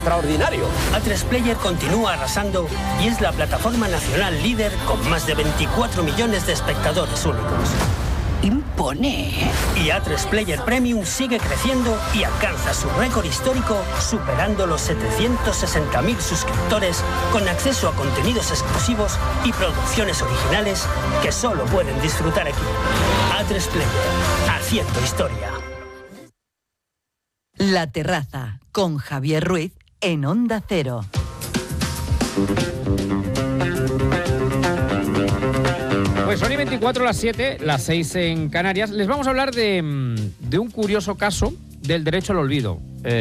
Extraordinario. A3Player continúa arrasando y es la plataforma nacional líder con más de 24 millones de espectadores únicos. Impone. Y A3Player Premium sigue creciendo y alcanza su récord histórico, superando los 760.000 suscriptores, con acceso a contenidos exclusivos y producciones originales que solo pueden disfrutar aquí. A3Player, haciendo historia. La Terraza, con Javier Ruiz, en Onda Cero. Pues son y 24 las 7, las 6 en Canarias. Les vamos a hablar de un curioso caso del derecho al olvido.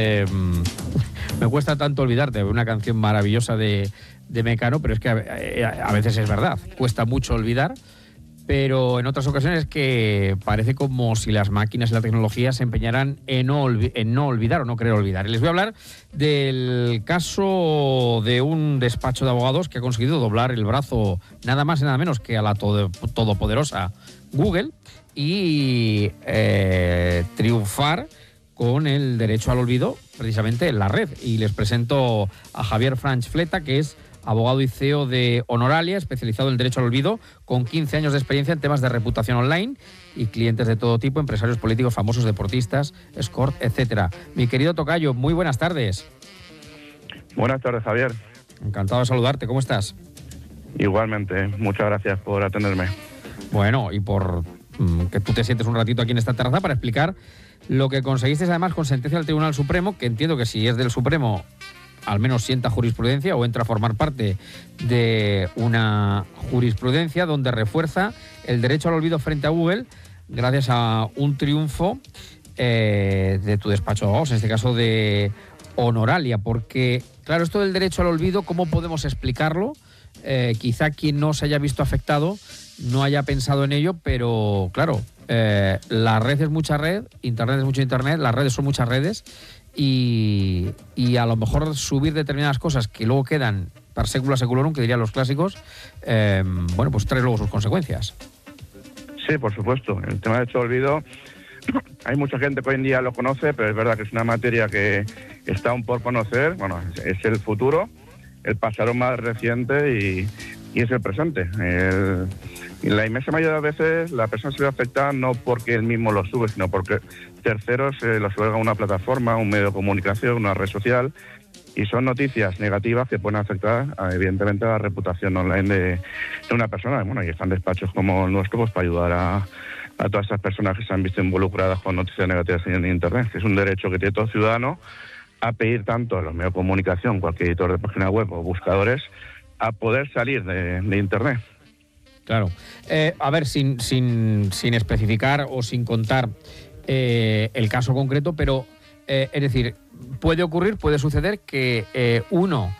Me cuesta tanto olvidarte, una canción maravillosa de Mecano, pero es que a veces es verdad, cuesta mucho olvidar. Pero en otras ocasiones que parece como si las máquinas y la tecnología se empeñaran en no olvidar o no querer olvidar. Y les voy a hablar del caso de un despacho de abogados que ha conseguido doblar el brazo nada más y nada menos que a la todopoderosa Google y triunfar con el derecho al olvido precisamente en la red. Y les presento a Javier Franch-Fleta, que es abogado y CEO de Honoralia, especializado en derecho al olvido, con 15 años de experiencia en temas de reputación online y clientes de todo tipo, empresarios políticos, famosos, deportistas, escort, etcétera. Mi querido tocayo, muy buenas tardes. Buenas tardes, Javier. Encantado de saludarte, ¿cómo estás? Igualmente, muchas gracias por atenderme. Bueno, y por que tú te sientes un ratito aquí en esta terraza para explicar lo que conseguiste además con sentencia del Tribunal Supremo, que entiendo que si es del Supremo al menos sienta jurisprudencia o entra a formar parte de una jurisprudencia donde refuerza el derecho al olvido frente a Google gracias a un triunfo de tu despacho de abogados, en este caso de Honoralia, porque claro, esto del derecho al olvido, ¿cómo podemos explicarlo? Quizá quien no se haya visto afectado no haya pensado en ello, pero claro, la red es mucha red, Internet es mucho Internet, las redes son muchas redes. Y a lo mejor subir determinadas cosas que luego quedan per secula seculorum, que dirían los clásicos, bueno, pues trae luego sus consecuencias. Sí, por supuesto. El tema de hecho olvido, hay mucha gente que hoy en día lo conoce, pero es verdad que es una materia que está aún por conocer. Bueno, es el futuro, el pasado más reciente y es el presente. La inmensa mayoría de veces la persona se ve afectada no porque él mismo lo sube, sino porque terceros lo suben a una plataforma, un medio de comunicación, una red social, y son noticias negativas que pueden afectar evidentemente a la reputación online de una persona. Bueno, y están despachos como el nuestro pues para ayudar a todas estas personas que se han visto involucradas con noticias negativas en Internet, que es un derecho que tiene todo ciudadano a pedir tanto a los medios de comunicación, cualquier editor de página web o buscadores, a poder salir de Internet. Claro. A ver, sin especificar o sin contar el caso concreto, pero es decir, puede ocurrir, puede suceder que uno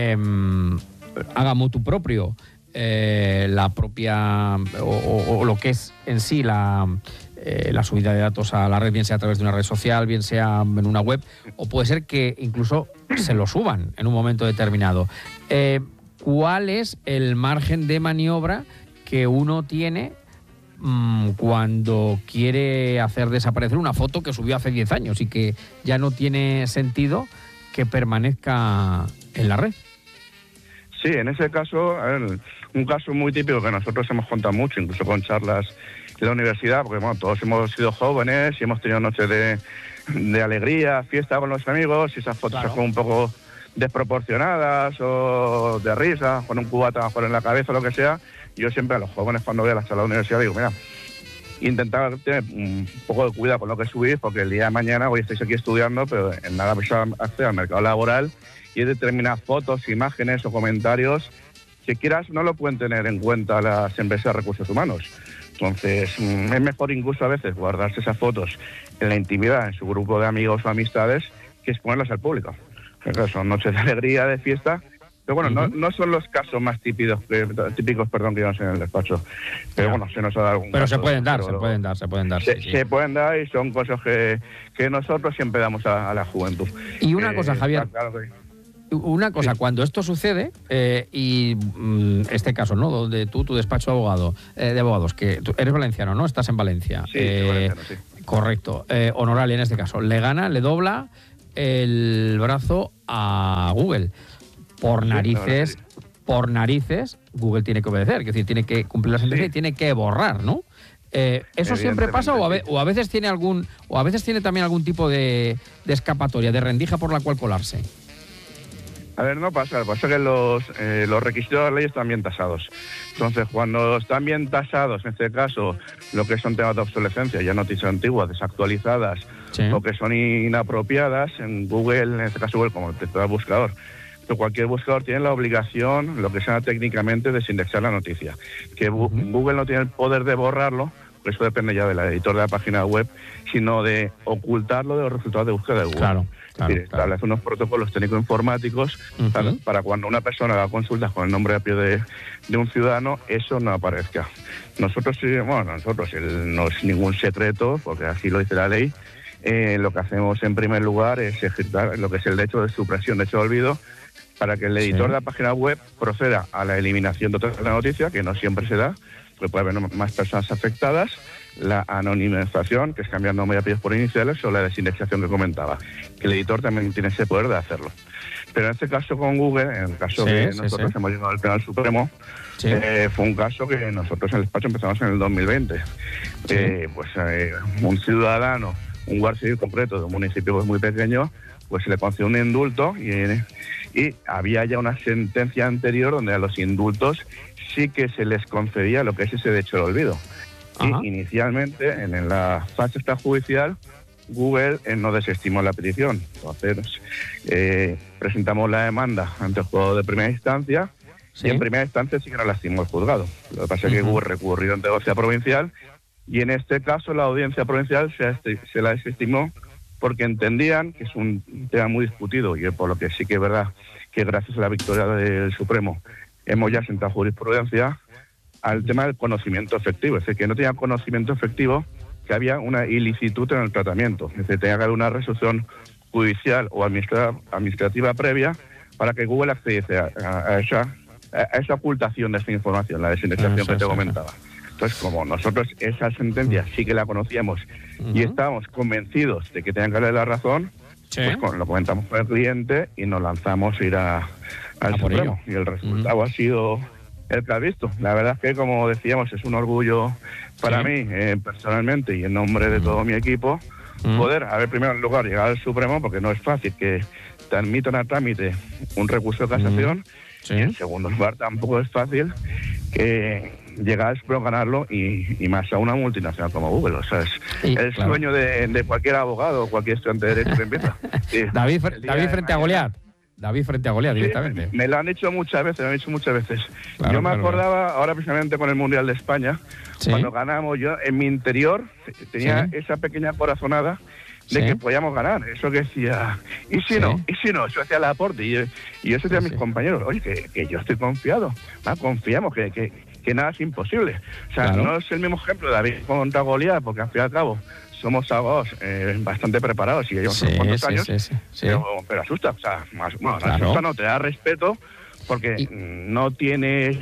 haga motu propio la propia o lo que es en sí la subida de datos a la red, bien sea a través de una red social, bien sea en una web, o puede ser que incluso se lo suban en un momento determinado. ¿Cuál es el margen de maniobra que uno tiene cuando quiere hacer desaparecer una foto que subió hace 10 años y que ya no tiene sentido que permanezca en la red? Sí, en ese caso, un caso muy típico que nosotros hemos contado mucho, incluso con charlas de la universidad, porque bueno, todos hemos sido jóvenes y hemos tenido noches de alegría, fiesta con los amigos, y esas fotos, claro, son un poco desproporcionadas o de risa, con un cubata mejor en la cabeza o lo que sea. Yo siempre a los jóvenes, cuando voy a la sala de la universidad, digo, mira, intentad tener un poco de cuidado con lo que subís, porque el día de mañana hoy estáis aquí estudiando, pero en nada vais a acceder al mercado laboral y hay determinadas fotos, imágenes o comentarios que quieras no lo pueden tener en cuenta las empresas de recursos humanos. Entonces, es mejor incluso a veces guardarse esas fotos en la intimidad, en su grupo de amigos o amistades, que exponerlas al público. Porque son noches de alegría, de fiesta. Pero bueno, no son los casos más típicos, que llevamos en el despacho. Pero bueno, se nos ha dado algún Pero caso, se pueden dar. Se pueden dar y son cosas que nosotros siempre damos a la juventud. Y una cosa, Javier, una cosa, cuando esto sucede, y este caso, ¿no? Donde tu despacho de abogados, que tú eres valenciano, ¿no? Estás en Valencia. Sí, valenciano, sí. Correcto. Honoralia en este caso, le gana, le dobla. el brazo a Google. Por narices, Google tiene que obedecer, es decir, tiene que cumplir la sentencia y tiene que borrar, ¿no? ¿Eso siempre pasa o a veces tiene también algún tipo de escapatoria, de rendija por la cual colarse? A ver, no pasa. Pasa que los requisitos de la ley están bien tasados. Entonces, cuando están bien tasados, en este caso, lo que son temas de obsolescencia, ya noticias antiguas, desactualizadas, o que son inapropiadas, en Google, en este caso Google, como te da el buscador, pero cualquier buscador tiene la obligación, lo que sea técnicamente, de desindexar la noticia. Que Google no tiene el poder de borrarlo, pues eso depende ya del editor de la página web, sino de ocultarlo de los resultados de búsqueda de Google. Claro. Establece unos protocolos técnico-informáticos para cuando una persona haga consultas con el nombre propio de un ciudadano, eso no aparezca. Nosotros no es ningún secreto, porque así lo dice la ley. Lo que hacemos en primer lugar es ejecutar lo que es el derecho de supresión, derecho de olvido, para que el editor de la página web proceda a la eliminación de la noticia, que no siempre se da, porque puede haber más personas afectadas, la anonimización, que es cambiar nombre y apellidos por iniciales, o la desindexación que comentaba, que el editor también tiene ese poder de hacerlo. Pero en este caso con Google, en el caso que nosotros hemos llegado al Tribunal Supremo, fue un caso que nosotros en el despacho empezamos en el 2020. Un ciudadano, un guardia civil concreto de un municipio muy pequeño, pues se le concedió un indulto y había ya una sentencia anterior donde a los indultos sí que se les concedía lo que es ese derecho al olvido. Y inicialmente, en la fase extrajudicial, Google no desestimó la petición. Entonces, presentamos la demanda ante el juzgado de primera instancia y en primera instancia sí que no la estimó el juzgado. Lo que pasa es que Google recurrió ante la audiencia provincial y en este caso la audiencia provincial se la desestimó porque entendían que es un tema muy discutido y por lo que sí que es verdad que gracias a la victoria del Supremo hemos ya sentado jurisprudencia al tema del conocimiento efectivo. Es decir, que no tenía conocimiento efectivo, que había una ilicitud en el tratamiento. Es decir, tenía que haber una resolución judicial o administrativa previa para que Google accediese a esa ocultación de esta información, la desindexación que te comentaba. Entonces, como nosotros esa sentencia sí que la conocíamos y estábamos convencidos de que tenían que darle la razón, pues lo comentamos con el cliente y nos lanzamos a ir al Supremo. Y el resultado ha sido el que has visto. La verdad es que, como decíamos, es un orgullo para mí, personalmente, y en nombre de todo mi equipo, poder, a ver, primero en lugar, llegar al Supremo, porque no es fácil que te admitan a trámite un recurso de casación, y en segundo lugar, tampoco es fácil que llegar al Supremo, ganarlo, y más a una multinacional como Google. O sea, es el sueño de cualquier abogado o cualquier estudiante de Derecho que empieza. David frente a Goliat. David frente a Goliat, directamente. Me lo han hecho muchas veces, Claro, yo me acordaba, ahora precisamente con el Mundial de España, cuando ganamos, yo en mi interior tenía esa pequeña corazonada de que podíamos ganar. Eso que decía, ¿y si no? Eso hacía Laporte. Y yo decía a mis compañeros, oye, que yo estoy confiado. Confiamos, que nada es imposible. O sea, no es el mismo ejemplo de David contra Goliat, porque al fin y al cabo somos abogados bastante preparados y llevamos unos cuantos años, pero asusta. O sea, asusta, no, te da respeto porque no tienes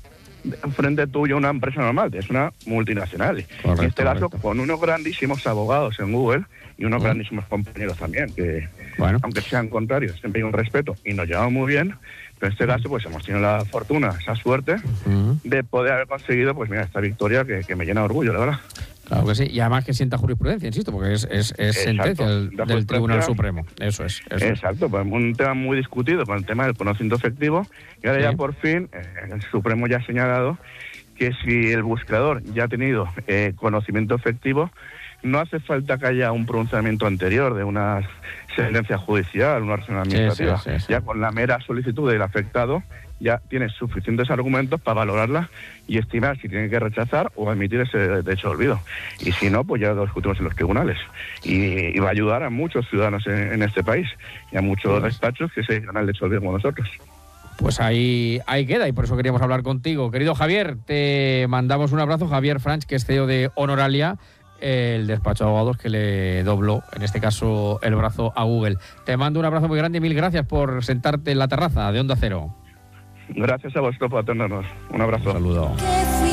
frente tuyo una empresa normal, es una multinacional. En este caso, con unos grandísimos abogados en Google y unos grandísimos compañeros también, que aunque sean contrarios, siempre hay un respeto y nos llevamos muy bien. Pero en este caso, pues hemos tenido la fortuna, esa suerte de poder haber conseguido, pues mira, esta victoria que me llena de orgullo, la verdad. Claro que sí, y además que sienta jurisprudencia, insisto, porque es sentencia del Tribunal Supremo. Eso es. Exacto, pues un tema muy discutido con el tema del conocimiento efectivo, y ahora ya por fin el Supremo ya ha señalado que si el buscador ya ha tenido conocimiento efectivo, no hace falta que haya un pronunciamiento anterior de una sentencia judicial, una resolución administrativa. Ya con la mera solicitud del afectado ya tiene suficientes argumentos para valorarla y estimar si tiene que rechazar o admitir ese derecho de olvido. Y si no, pues ya lo discutimos en los tribunales. Y va a ayudar a muchos ciudadanos en este país y a muchos despachos que se dedican al derecho de olvido como nosotros. Pues ahí queda, y por eso queríamos hablar contigo. Querido Javier, te mandamos un abrazo. Javier Franch, que es CEO de Honoralia, el despacho de abogados que le dobló, en este caso, el brazo a Google. Te mando un abrazo muy grande y mil gracias por sentarte en la terraza de Onda Cero. Gracias a vosotros por atendernos. Un abrazo. Un saludo.